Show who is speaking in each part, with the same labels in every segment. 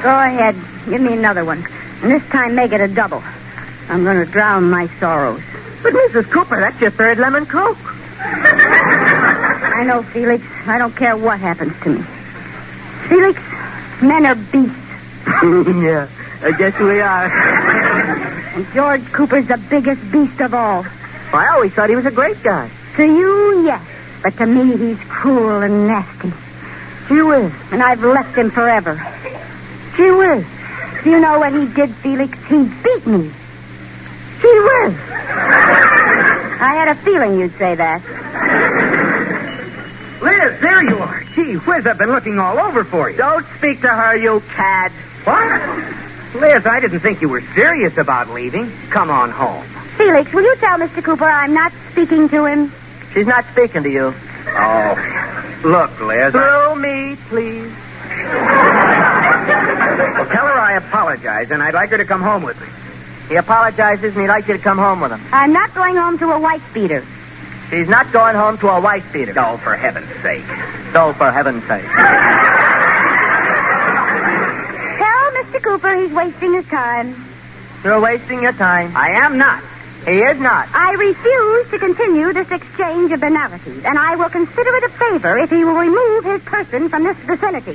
Speaker 1: Go ahead. Give me another one. And this time make it a double. I'm going to drown my sorrows.
Speaker 2: But, Mrs. Cooper, that's your third lemon Coke.
Speaker 1: I know, Felix. I don't care what happens to me. Felix, men are beasts.
Speaker 2: Yeah, I guess we are.
Speaker 1: And George Cooper's the biggest beast of all.
Speaker 2: I always thought he was a great guy.
Speaker 1: To you, yes. But to me, he's cruel and nasty.
Speaker 2: Gee whiz.
Speaker 1: And I've left him forever.
Speaker 2: Gee whiz.
Speaker 1: Do you know what he did, Felix? He beat me.
Speaker 2: Gee whiz.
Speaker 1: I had a feeling you'd say that.
Speaker 3: Liz, there you are. Gee whiz, I've been looking all over for you.
Speaker 2: Don't speak to her, you cad.
Speaker 3: What? Liz, I didn't think you were serious about leaving. Come on home.
Speaker 1: Felix, will you tell Mr. Cooper I'm not speaking to him?
Speaker 2: She's not speaking to you.
Speaker 3: Oh, look, Liz.
Speaker 2: Through me, please.
Speaker 3: Well, tell her I apologize, and I'd like her to come home with me.
Speaker 2: He apologizes, and he'd like you to come home with him.
Speaker 1: I'm not going home to a wife beater.
Speaker 2: She's not going home to a wife beater.
Speaker 3: Oh, for heaven's sake.
Speaker 2: So, for heaven's sake.
Speaker 1: Tell Mr. Cooper he's wasting his time.
Speaker 2: You're wasting your time.
Speaker 3: I am not.
Speaker 2: He is not.
Speaker 1: I refuse to continue this exchange of banalities, and I will consider it a favor if he will remove his person from this vicinity.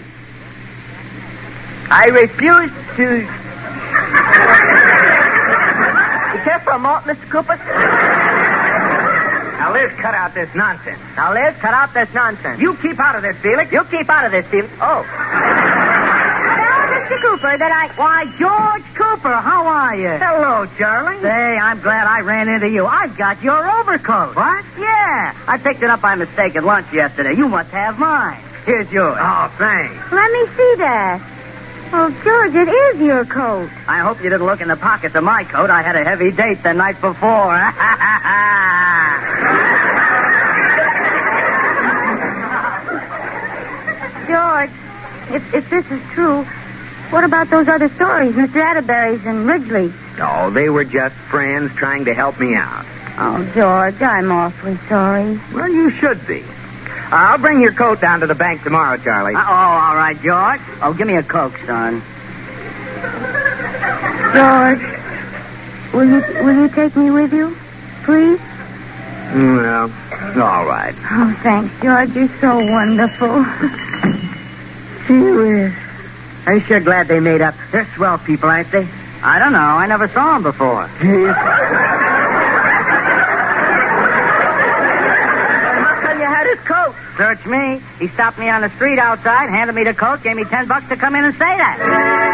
Speaker 2: I refuse to... You care for a malt, Mr. Cooper?
Speaker 3: Now, Liz, cut out this nonsense.
Speaker 2: Now, Liz, cut out this nonsense.
Speaker 3: You keep out of this, Felix.
Speaker 2: You keep out of this, Felix. Oh.
Speaker 1: Tell Mr. Cooper that I...
Speaker 4: Why, George Cooper, how are you?
Speaker 3: Hello, Charlie.
Speaker 4: Say, I'm glad I ran into you. I've got your overcoat.
Speaker 3: What?
Speaker 4: Yeah. I picked it up by mistake at lunch yesterday. You must have mine. Here's yours.
Speaker 3: Oh, thanks.
Speaker 1: Let me see that. Oh, George, it is your coat.
Speaker 4: I hope you didn't look in the pockets of my coat. I had a heavy date the night before.
Speaker 1: George, if this is true, what about those other stories, Mr. Atterbury's and Ridgely?
Speaker 3: Oh, they were just friends trying to help me out.
Speaker 1: Oh, George, I'm awfully sorry.
Speaker 3: Well, you should be. I'll bring your coat down to the bank tomorrow, Charlie.
Speaker 4: all right, George. Oh, give me a Coke, son.
Speaker 1: George, will you take me with you, please?
Speaker 3: Well, all right.
Speaker 1: Oh, thanks, George. You're so wonderful.
Speaker 4: Gee, I'm sure glad they made up. They're swell people, aren't they? I don't know. I never saw them before.
Speaker 2: Coat.
Speaker 4: Search me. He stopped me on the street outside, handed me the coat, gave me $10 to come in and say that.